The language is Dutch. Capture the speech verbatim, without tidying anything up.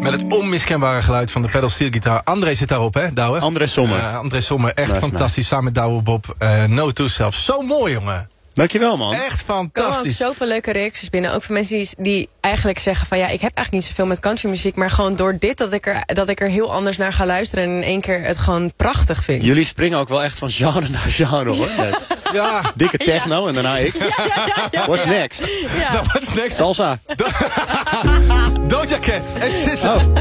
Met het onmiskenbare geluid van de pedal steel gitaar. André zit daarop, hè, Douwe? André Sommer. Uh, André Sommer, echt nice, fantastisch. nice. Samen met Douwe Bob. Uh, no two zelf. Zo mooi, jongen. Dankjewel, man. Echt Er komen ook fantastisch. zoveel leuke reacties binnen. Ook van mensen die, die eigenlijk zeggen van ja, ik heb eigenlijk niet zoveel met countrymuziek, maar gewoon door dit dat ik, er, dat ik er heel anders naar ga luisteren en in één keer het gewoon prachtig vind. Jullie springen ook wel echt van genre naar genre, hoor. Ja. Ja. Dikke techno en daarna ik. Ja, ja, ja, ja, What's ja. next? Ja. Nou, wat is next? Salsa. Doja Cat en S Z A. Oh.